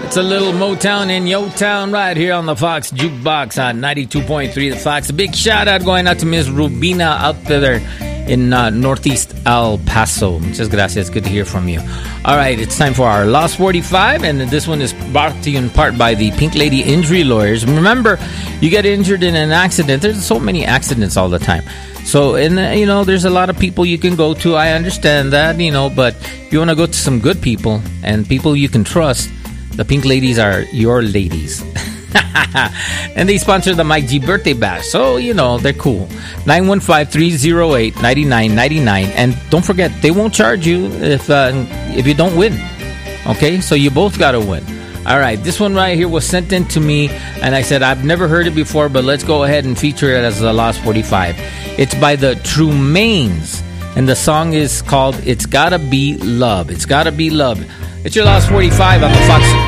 It's a little Motown in Yo Town right here on the Fox Jukebox on 92.3 The Fox. A big shout out going out to Miss Rubina out there in Northeast El Paso. Muchas gracias. Good to hear from you. All right, it's time for our Lost 45, and this one is brought to you in part by the Pink Lady Injury Lawyers. Remember, you get injured in an accident. There's so many accidents all the time. So, there's a lot of people you can go to. I understand that, but if you want to go to some good people and people you can trust, the Pink Ladies are your ladies. And they sponsor the Mike G Birthday Bash. So, they're cool. 915-308-9999. And don't forget, they won't charge you if you don't win. Okay? So you both got to win. All right. This one right here was sent in to me. And I said, I've never heard it before, but let's go ahead and feature it as the Lost 45. It's by the Trumaines. And the song is called It's Gotta Be Love. It's Gotta Be Love. It's your Lost 45 on the Fox